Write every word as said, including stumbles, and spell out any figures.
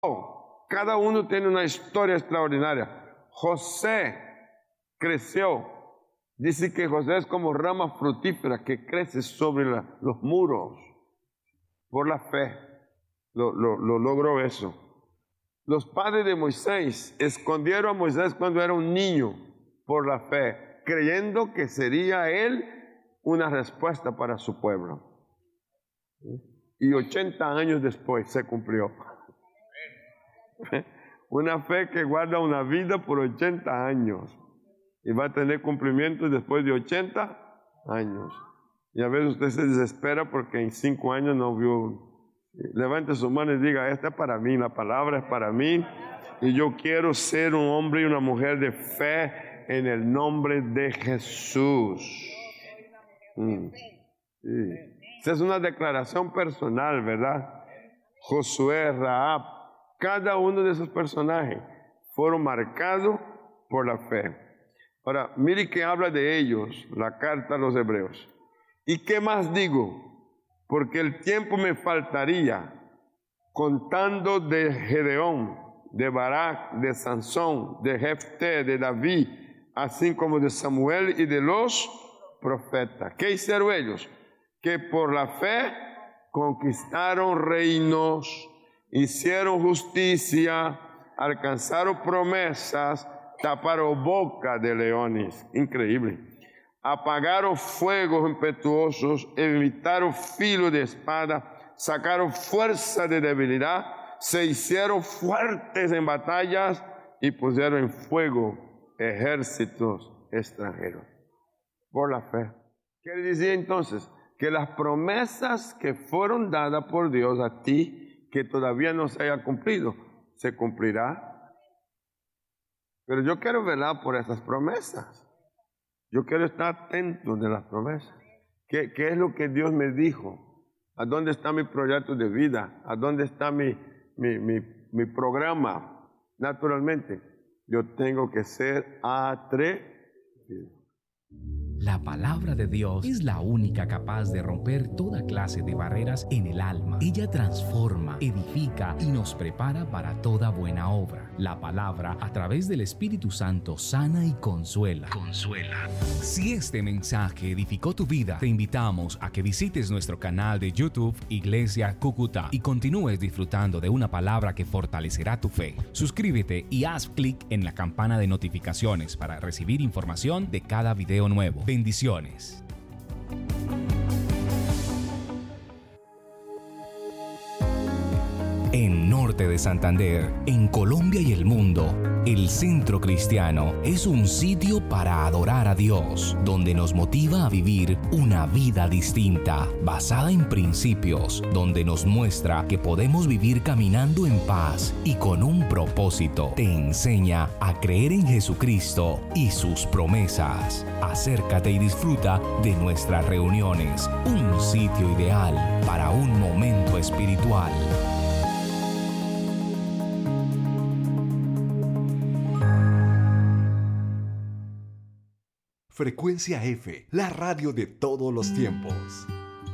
Cada uno tiene una historia extraordinaria. José creció. Dice que José es como rama frutífera que crece sobre la, los muros. Por la fe lo, lo, lo logró eso. Los padres de Moisés escondieron a Moisés cuando era un niño por la fe, creyendo que sería él una respuesta para su pueblo. Y ochenta años después se cumplió. Una fe que guarda una vida por ochenta años y va a tener cumplimiento después de ochenta años. Y a veces usted se desespera porque en cinco años no vio. Levante su mano y diga: esta es para mí, la palabra es para mí, y yo quiero ser un hombre y una mujer de fe en el nombre de Jesús. Mm. Sí. Esa es una declaración personal, ¿verdad? Josué, Rahab, cada uno de esos personajes fueron marcados por la fe. Ahora, mire que habla de ellos la carta a los hebreos. ¿Y qué más digo? Porque el tiempo me faltaría, contando de Gedeón, de Barak, de Sansón, de Jefté, de David, así como de Samuel y de los profetas. ¿Qué hicieron ellos? Que por la fe conquistaron reinos, hicieron justicia, alcanzaron promesas, taparon boca de leones. Increíble. Apagaron fuegos impetuosos, evitaron filo de espada, sacaron fuerza de debilidad, se hicieron fuertes en batallas y pusieron en fuego ejércitos extranjeros. Por la fe. Quiere decir entonces que las promesas que fueron dadas por Dios a ti, que todavía no se haya cumplido, se cumplirá. Pero yo quiero velar por esas promesas. Yo quiero estar atento de las promesas. ¿Qué, qué es lo que Dios me dijo? ¿A dónde está mi proyecto de vida? ¿A dónde está mi, mi, mi, mi programa? Naturalmente, yo tengo que ser atrevido. La palabra de Dios es la única capaz de romper toda clase de barreras en el alma. Ella transforma, edifica y nos prepara para toda buena obra. La palabra, a través del Espíritu Santo, sana y consuela. Consuela. Si este mensaje edificó tu vida, te invitamos a que visites nuestro canal de YouTube, Iglesia Cúcuta, y continúes disfrutando de una palabra que fortalecerá tu fe. Suscríbete y haz clic en la campana de notificaciones para recibir información de cada video nuevo. Bendiciones. En Norte de Santander, en Colombia y el mundo, el Centro Cristiano es un sitio para adorar a Dios, donde nos motiva a vivir una vida distinta, basada en principios, donde nos muestra que podemos vivir caminando en paz y con un propósito. Te enseña a creer en Jesucristo y sus promesas. Acércate y disfruta de nuestras reuniones, un sitio ideal para un momento espiritual. Frecuencia F, la radio de todos los tiempos.